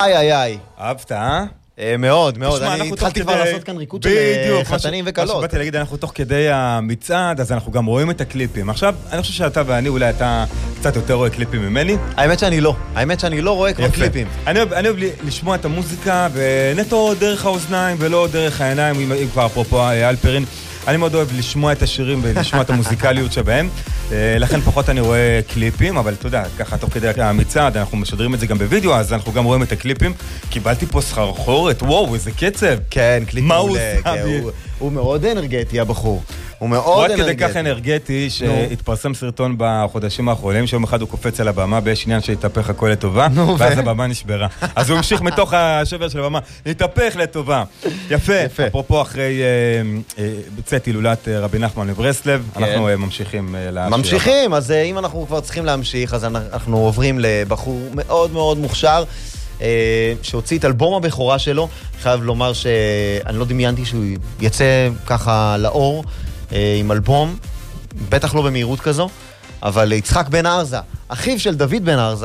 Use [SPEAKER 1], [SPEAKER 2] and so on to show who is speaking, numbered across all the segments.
[SPEAKER 1] איי איי איי.
[SPEAKER 2] אהבת, אה?
[SPEAKER 1] מאוד, מאוד. אני התחלתי כבר לעשות כאן ריקוד של חתנים וקלות.
[SPEAKER 2] מה שבאתי להגיד, אנחנו תוך כדי המצעד, אז אנחנו גם רואים את הקליפים. עכשיו, אני חושב שאתה ואני, אולי אתה קצת יותר רואה קליפים ממני.
[SPEAKER 1] האמת שאני לא רואה כבר קליפים.
[SPEAKER 2] אני אוהב לשמוע את המוזיקה, ונטו דרך האוזניים ולא דרך העיניים, אם כבר אפרופו אלפרין. אני מאוד אוהב לשמוע את השירים ולשמוע את המוזיקליות שבהם, לכן פחות אני רואה קליפים, אבל אתה יודע, ככה תוך כדי המצעד, אנחנו משדרים את זה גם בווידאו, אז אנחנו גם רואים את הקליפים. קיבלתי פה סחרחורת, וואו, איזה קצב.
[SPEAKER 1] כן, קליפ
[SPEAKER 2] מעולה.
[SPEAKER 1] הוא מאוד אנרגטי, הבחור. הוא מאוד אנרגטי.
[SPEAKER 2] הוא עד כדי כך אנרגטי שהתפרסם סרטון בחודשים האחרונים, שיום אחד הוא קופץ על הבמה, ויש עניין שהתהפך הכל לטובה, ואז הבמה נשברה. אז הוא המשיך מתוך השבר של הבמה, להתהפך לטובה. יפה. אפרופו אחרי בצאת הילולת רבי נחמן לברסלב, אנחנו ממשיכים לשיר.
[SPEAKER 1] ממשיכים, אז אם אנחנו כבר צריכים להמשיך, אז אנחנו עוברים לבחור מאוד מאוד מוכשר, שהוציא את אלבום הבכורה שלו. חייב לומר שאני לא דמיינתי שהוא יצא ככה לאור עם אלבום, בטח לא במהירות כזו, אבל יצחק בן ארזה, אחיו של דוד בן ארזה,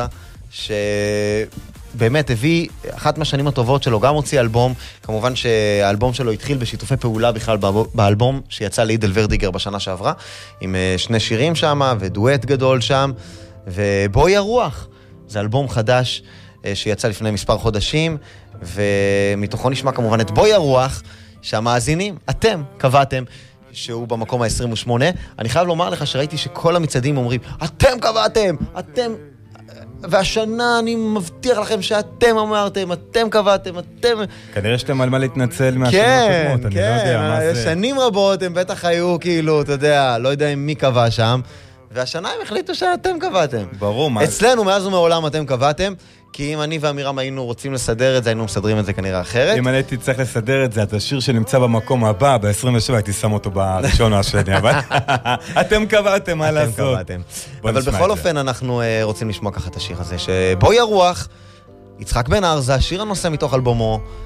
[SPEAKER 1] שבאמת הביא אחת מהשנים הטובות שלו, גם הוציא אלבום. כמובן שהאלבום שלו התחיל בשיתופי פעולה בכלל באלבום שיצא לידל ורדיגר בשנה שעברה, עם 2 שירים שם ודואט גדול שם, ובואי הרוח, זה אלבום חדש שיצא לפני מספר חודשים, ומתוכו נשמע כמובן את בואי הרוח, שהמאזינים, אתם קבעתם שהוא במקום ה-28. אני חייב לומר לך שראיתי שכל המצעדים אומרים, אתם קבעתם, אתם, והשנה אני מבטיח לכם שאתם אמרתם, אתם קבעתם, אתם...
[SPEAKER 2] כנראה שאתם על מה להתנצל מהשנים הקודמות, אני לא יודע מה זה.
[SPEAKER 1] שנים רבות הם בטח היו כאילו, אתה יודע, לא יודע מי קבע שם, והשנה הם החליטו שאתם קבעתם.
[SPEAKER 2] ברור, מה?
[SPEAKER 1] אצלנו מאז ומעולם אתם קבעתם, כי אם אני ואמירם היינו רוצים לסדר את זה, היינו מסדרים את זה כנראה אחרת.
[SPEAKER 2] אם אני הייתי צריך לסדר את זה, אז השיר שנמצא במקום הבא, ב-27, הייתי שם אותו בראשון או השני, אבל אתם קבעתם מה לעשות.
[SPEAKER 1] אתם קבעתם. אבל בכל אופן אנחנו רוצים לשמוע ככה את השיר הזה, שבואי הרוח, יצחק בן ארזה, שיר הנושא מתוך אלבומו,